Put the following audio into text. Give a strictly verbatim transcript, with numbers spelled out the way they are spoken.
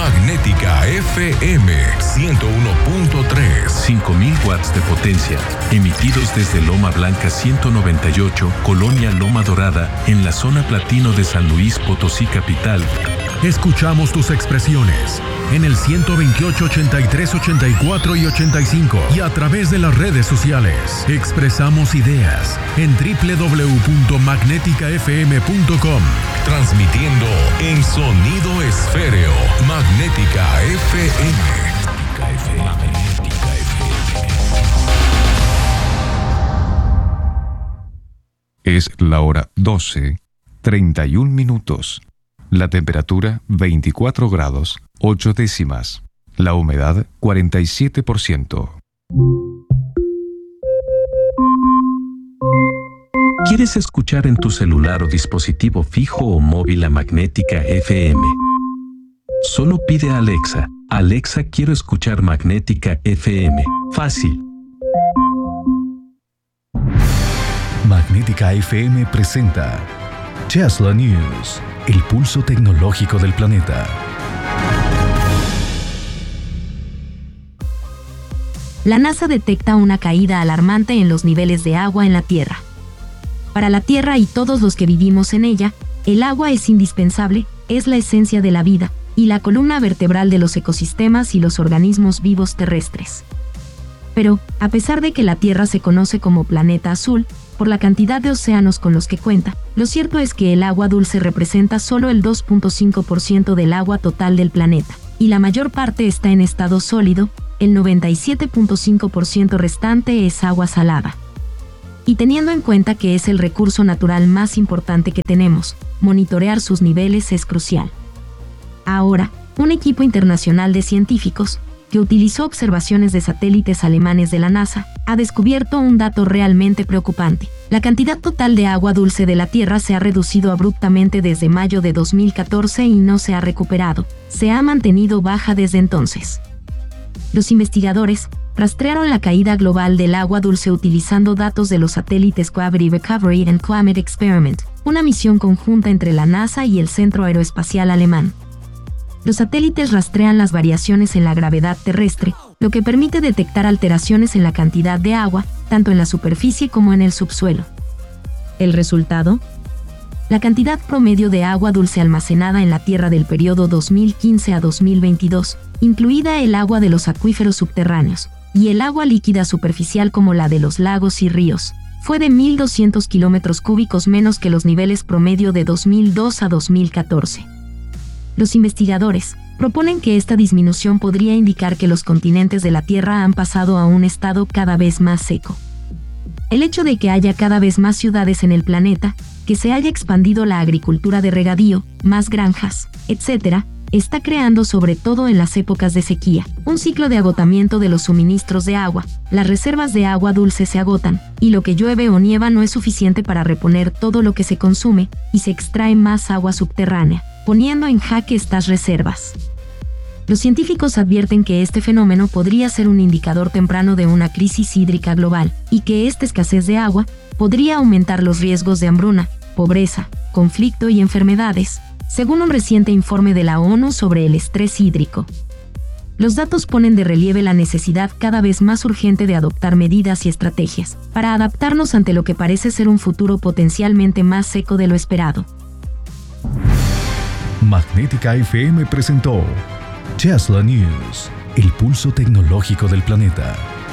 Magnética F M ciento uno punto tres. cinco mil watts de potencia, emitidos desde Loma Blanca ciento noventa y ocho, Colonia Loma Dorada, en la zona platino de San Luis Potosí capital. Escuchamos tus expresiones en el ciento veintiocho, ochenta y tres, ochenta y cuatro y ochenta y cinco y a través de las redes sociales. Expresamos ideas en doble u doble u doble u punto magnética f m punto com. Transmitiendo en sonido esféreo. Magnética F M. Magnética F M. Es la hora doce, treinta y un minutos. La temperatura veinticuatro grados, ocho décimas. La humedad cuarenta y siete por ciento. ¿Quieres escuchar en tu celular o dispositivo fijo o móvil a Magnética F M? Solo pide a Alexa: Alexa, quiero escuchar Magnética F M. Fácil. Magnética F M presenta Tesla News, el pulso tecnológico del planeta. La NASA detecta una caída alarmante en los niveles de agua en la Tierra. Para la Tierra y todos los que vivimos en ella, el agua es indispensable, es la esencia de la vida y la columna vertebral de los ecosistemas y los organismos vivos terrestres. Pero, a pesar de que la Tierra se conoce como planeta azul, por la cantidad de océanos con los que cuenta, lo cierto es que el agua dulce representa solo el dos punto cinco por ciento del agua total del planeta, y la mayor parte está en estado sólido, el noventa y siete punto cinco por ciento restante es agua salada. Y teniendo en cuenta que es el recurso natural más importante que tenemos, monitorear sus niveles es crucial. Ahora, un equipo internacional de científicos, que utilizó observaciones de satélites alemanes de la NASA, ha descubierto un dato realmente preocupante. La cantidad total de agua dulce de la Tierra se ha reducido abruptamente desde mayo de dos mil catorce y no se ha recuperado. Se ha mantenido baja desde entonces. Los investigadores rastrearon la caída global del agua dulce utilizando datos de los satélites Gravity Recovery and Climate Experiment, una misión conjunta entre la NASA y el Centro Aeroespacial Alemán. Los satélites rastrean las variaciones en la gravedad terrestre, lo que permite detectar alteraciones en la cantidad de agua, tanto en la superficie como en el subsuelo. ¿El resultado? La cantidad promedio de agua dulce almacenada en la Tierra del periodo dos mil quince a dos mil veintidós, incluida el agua de los acuíferos subterráneos, y el agua líquida superficial como la de los lagos y ríos, fue de mil doscientos kilómetros cúbicos menos que los niveles promedio de dos mil dos a dos mil catorce. Los investigadores proponen que esta disminución podría indicar que los continentes de la Tierra han pasado a un estado cada vez más seco. El hecho de que haya cada vez más ciudades en el planeta, que se haya expandido la agricultura de regadío, más granjas, etcétera, está creando, sobre todo en las épocas de sequía, un ciclo de agotamiento de los suministros de agua. Las reservas de agua dulce se agotan, y lo que llueve o nieva no es suficiente para reponer todo lo que se consume, y se extrae más agua subterránea, poniendo en jaque estas reservas. Los científicos advierten que este fenómeno podría ser un indicador temprano de una crisis hídrica global, y que esta escasez de agua podría aumentar los riesgos de hambruna, pobreza, conflicto y enfermedades, según un reciente informe de la ONU sobre el estrés hídrico. Los datos ponen de relieve la necesidad cada vez más urgente de adoptar medidas y estrategias para adaptarnos ante lo que parece ser un futuro potencialmente más seco de lo esperado. Magnética F M presentó Tesla News, el pulso tecnológico del planeta.